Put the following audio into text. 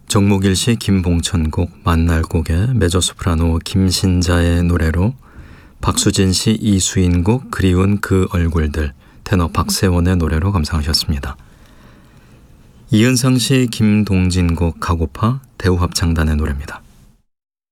정목일 씨 김봉천 곡, 만날 곡의 메조소프라노 김신자의 노래로 박수진 씨 이수인 곡 그리운 그 얼굴들, 테너 박세원의 노래로 감상하셨습니다. 이은상 씨 김동진 곡 가고파, 대우합창단의 노래입니다.